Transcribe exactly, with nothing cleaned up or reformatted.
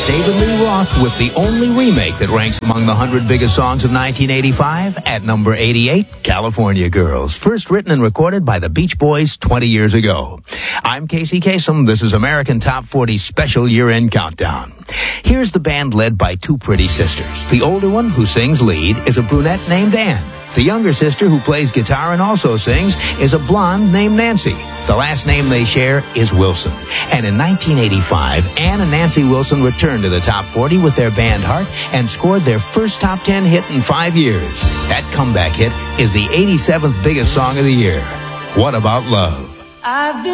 David Lee Roth with the only remake that ranks among the one hundred biggest songs of nineteen eighty-five at number eighty-eight, California Girls, first written and recorded by the Beach Boys twenty years ago. I'm Casey Kasem. This is American Top forty Special Year-End Countdown. Here's the band led by two pretty sisters. The older one, who sings lead, is a brunette named Ann. The younger sister, who plays guitar and also sings, is a blonde named Nancy. The last name they share is Wilson. And in nineteen eighty-five, Ann and Nancy Wilson returned to the top forty with their band Heart and scored their first top ten hit in five years. That comeback hit is the eighty-seventh biggest song of the year. What About Love? I've been